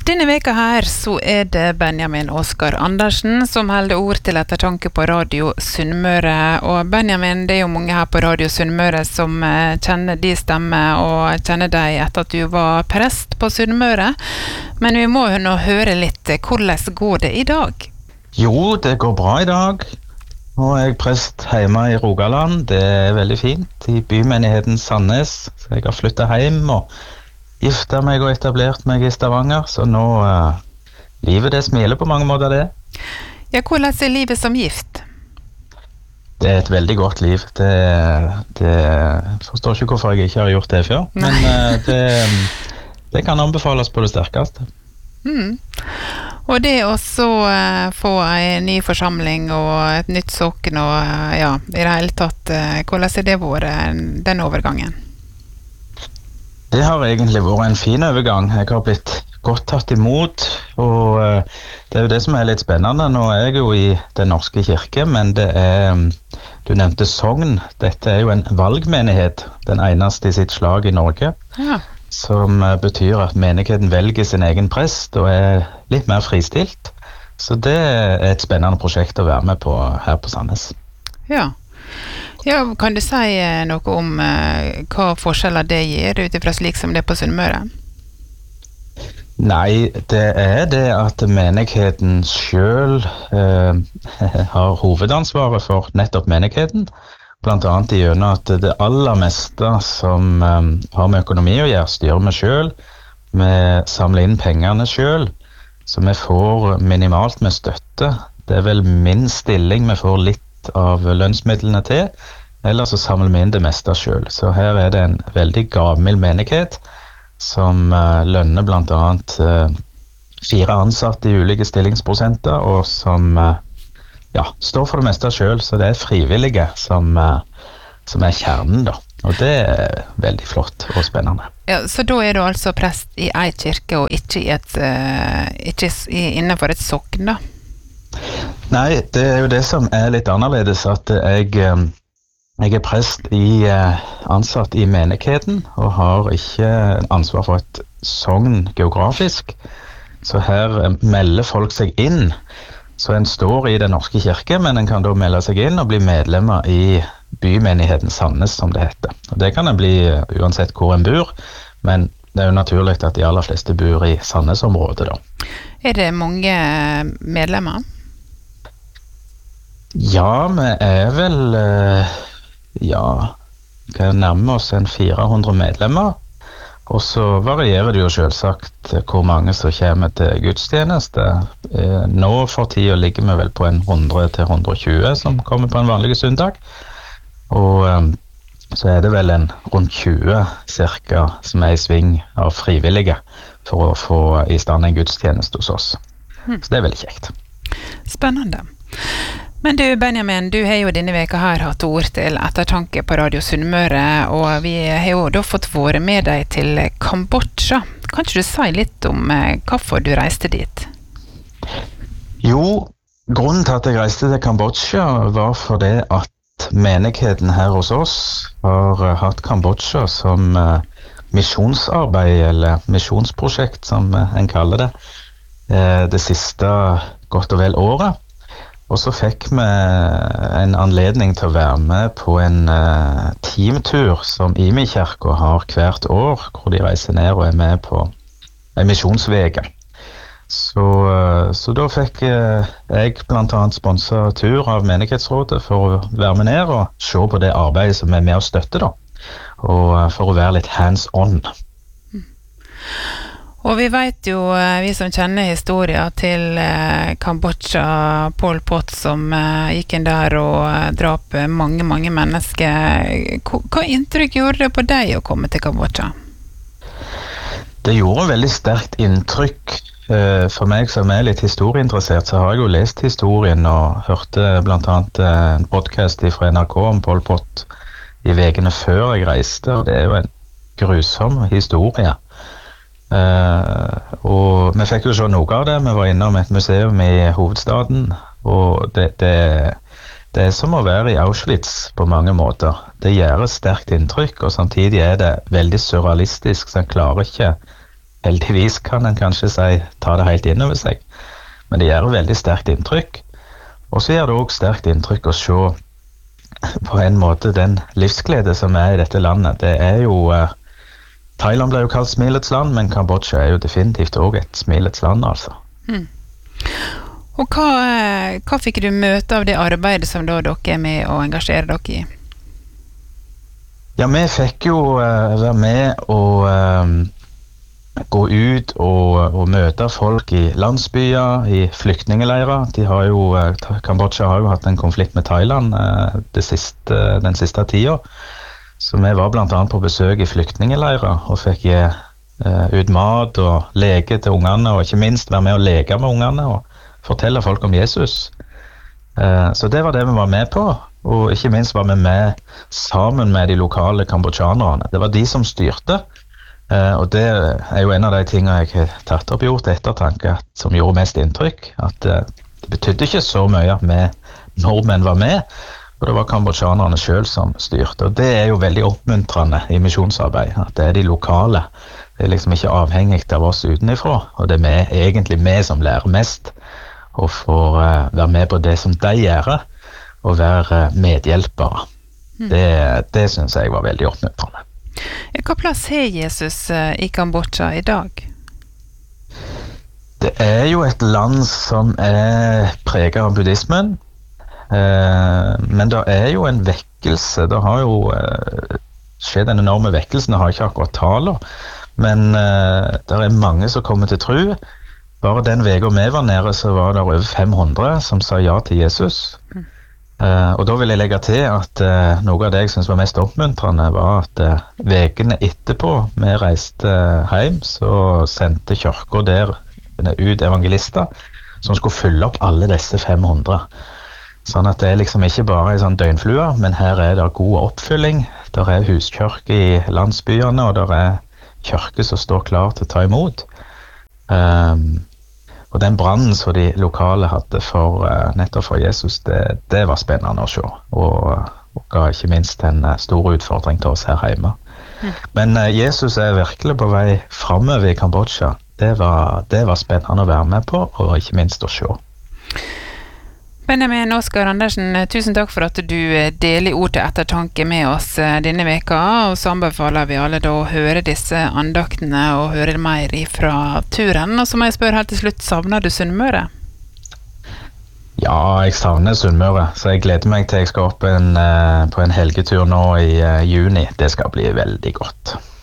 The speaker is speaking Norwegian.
Denne veka her så det Benjamin Oskar Andersen som holder ord til ettertanke på Radio Sunnmøre. Og Benjamin, det jo mange her på Radio Sunnmøre som kjenner de stemme og kjenner deg etter at du var prest på Sunnmøre. Men vi må jo nå høre litt, hvordan går det i dag? Jo, det går bra i dag. Nå jeg prest hjemme i Rogaland. Det veldig fint i bymenigheten Sandnes. Så jeg har flyttet hjem og giftet meg og etablert meg i Stavanger, så nå livet det smiler på mange måter det. Ja, hvordan livet som gift? Det et veldig godt liv. Det forstår ikke hvorfor jeg ikke har gjort det før, men det kan anbefales på det sterkeste. Og det også få en ny forsamling og et nytt sokken og ja, i det hele tatt, hvordan det vært den overgangen? Det har egentlig vært en fin overgang. Jeg har blitt godt tatt imot, og det jo det som litt spennende. Nå jeg jo i Den norske kirke, men det du nevnte Sogn. Dette jo en valgmenighet, den eneste i sitt slag i Norge, som betyr at menigheten velger sin egen prest og litt mer fristilt. Så det et spennende prosjekt å være med på her på Sandnes. Ja, kan du si noe om hva forskjeller det gir utifra slik som det på Sunnmøre? Nei, det det at menigheten selv har hovedansvaret for nettopp menigheten, blant annet gjennom at det aller meste som har med økonomi å gjøre, styrer vi selv, vi samler inn pengene selv, så vi får minimalt med støtte. Det vel min stilling vi får litt av lønnsmidlene til, eller så samler vi inn det meste selv. Så her det en veldig gavmild menighet som lønner blant annet 4 ansatte i ulike stillingsprosenter, og som står for det meste selv, så det frivillige som kjernen da. Og det veldig flott og spennende. Ja, så da du altså prest i en kirke og ikke innenfor et sokn da? Nei, det jo det som litt annerledes, at jeg prest ansatt i menigheten, og har ikke ansvar for et sogn geografisk. Så her melder folk seg inn. Så en står i Den norske kirke, men en kan da melde seg inn og bli medlemmer i bymenigheten Sandnes, som det heter. Og det kan en bli uansett hvor en bor, men det jo naturlig at de aller fleste bor i Sandnes-området da. Det mange medlemmer? Ja, vi vel kan nærme oss 400 medlemmer, og så varierer det jo selvsagt hvor mange som kommer til gudstjeneste. Nå for tiden ligger vi vel på 100 til 120 som kommer på en vanlig søndag, og så det vel rundt 20 cirka som i sving av frivillige for å få i stand en gudstjeneste hos oss. Så det veldig kjekt. Spennende. Men du Benjamin, du har jo denne veka her hatt ord til ettertanke på Radio Sunnmøre, og vi har jo da fått vært med deg til Kambodsja. Kan ikke du si litt om hvorfor du reiste dit? Jo, grunnen til at jeg reiste til Kambodsja var for det at menigheten her hos oss har hatt Kambodsja som misjonsarbeid, eller misjonsprosjekt som en kaller det, det siste godt og vel året. Og så fikk vi en anledning til å være med på en teamtur som IMI-kirken har hvert år, hvor de reiser ned og med på en misjonsvege. Så da fikk jeg blant annet sponset tur av menighetsrådet for å være med ned og se på det arbeidet som med å støtte da, og for å være litt hands-on. Og vi vet jo, vi som kjenner historien til Kambodsja, Pol Pot som gikk inn der og drap mange mennesker. Hva inntrykk gjorde det på deg å komme til Kambodsja? Det gjorde veldig sterkt inntrykk. For meg som litt historieinteressert, så har jeg jo lest historien og hørte blant annet en podcast fra NRK om Pol Pot i vekene før jeg reiste, og det jo en grusom historie. Og vi fikk jo se noe av det. Vi var innom et museum i hovedstaden, og det som å være i Auschwitz på mange måter. Det gjør et sterkt inntrykk, og samtidig det veldig surrealistisk, så en klarer ikke heldigvis kan en kanskje si, ta det helt inn over seg. Men det gjør veldig sterkt inntrykk. Og så gjør det også sterkt inntrykk å se på en måte den livsglede som i dette landet. Det jo Thailand ble jo kalt smilets land, men Kambodsja jo definitivt også et smilets land, altså. Og hva fikk du møte av det arbeidet som da dere med å engasjere dere i? Ja, vi fikk jo være med og gå ut og møte folk i landsbyer, i flyktningeleirer. Kambodsja har jo hatt en konflikt med Thailand den siste tiden. Så vi var blant annet på besøk i flyktningeleirer og fikk gi ut mat og leke til ungene, og ikke minst være med og leke med ungene og fortelle folk om Jesus. Så det var det vi var med på, og ikke minst var vi med sammen med de lokale kambodsjanerne. Det var de som styrte. Og det jo en av de tingene jeg har tatt opp gjort ettertanke som gjorde mest inntrykk, at det betydde ikke så mye at vi nordmenn var med, og det var kambodsjanerne selv som styrte, og det jo veldig oppmuntrende i misjonsarbeid, at det de lokale, det liksom ikke avhengig av oss utenifra, og det egentlig vi som lærer mest, og får være med på det som de gjør, og være medhjelpere. Det synes jeg var veldig oppmuntrende. Hva plass har Jesus i Kambodsja i dag? Det jo et land som preget av buddhismen, men det jo en vekkelse. Det har jo skjedd en enorme vekkelse, det har ikke akkurat taler, men det mange som kommer til tro. Bare den veka vi var nede, så var det over 500 som sa ja til Jesus. Og da vil jeg legge til at noe av det jeg synes var mest oppmuntrende var at vekene etterpå vi reiste hjem, så sendte kirka der ut evangelister som skulle fylle opp alle disse 500. Sånn at det liksom ikke bare en sånn døgnflue, men her det god oppfylling. Der huskirke i landsbyene, og der kirke som står klar til å ta imot. Og den brannen som de lokale hadde nettopp for Jesus, det var spennende å se, og ga ikke minst en stor utfordring til oss her hjemme. Men Jesus virkelig på vei fremover i Kambodsja. Det var spennende å være med på, og ikke minst å se. Benjamin Oskar Andersen, tusen takk for at du deler ord til ettertanke med oss denne veka, og så anbefaler vi alle da å høre disse andaktene og høre mer fra turen. Og så må jeg spørre helt til slutt, savner du Sunnmøre? Ja, jeg savner Sunnmøre, så jeg gleder meg til jeg skal opp på en helgetur nå i juni. Det skal bli veldig godt.